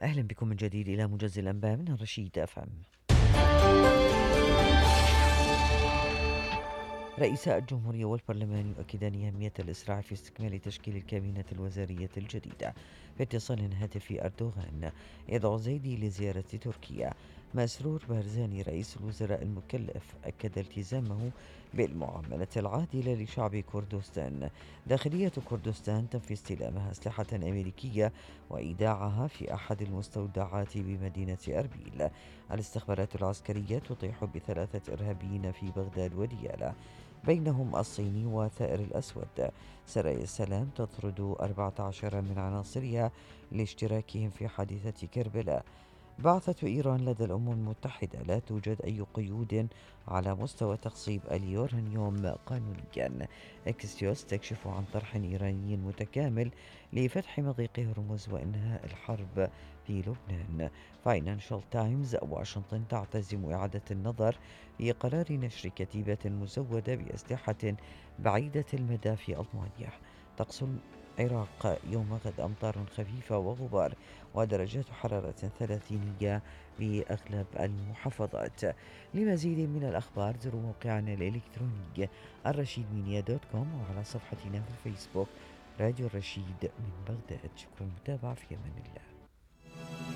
أهلا بكم من جديد إلى موجز الأنباء من الرشيد أفهم. رئيسا الجمهورية والبرلمان يؤكدان أهمية الإسراع في استكمال تشكيل الكابينة الوزارية الجديدة. في اتصال هاتفي أردوغان يدعو زيدي لزيارة تركيا. مسرور بارزاني رئيس الوزراء المكلف أكد التزامه بالمعاملة العادلة لشعب كردستان. داخلية كردستان تنفي استلامها أسلحة أمريكية وإيداعها في أحد المستودعات بمدينة أربيل. الاستخبارات العسكرية تطيح بثلاثة إرهابيين في بغداد وديالى بينهم الصيني وثائر الأسود. سرايا السلام تطرد 14 من عناصرها لاشتراكهم في حادثة كربلاء. بعثة إيران لدى الأمم المتحدة لا توجد أي قيود على مستوى تخصيب اليورانيوم قانونيا. إكسيوس تكشف عن طرح إيراني متكامل لفتح مضيق هرمز وإنهاء الحرب في لبنان. فاينانشال تايمز واشنطن تعتزم إعادة النظر في قرار نشر كتيبة مزودة بأسلحة بعيدة المدى في ألمانيا. طقس العراق يوم غد أمطار خفيفة وغبار ودرجات حرارة 30 بأغلب المحافظات. لمزيد من الأخبار زوروا موقعنا الإلكتروني الرشيد ميديا دوت كوم وعلى صفحتنا في الفيسبوك راديو الرشيد من بغداد. شكرا للمتابعة، في أمان الله.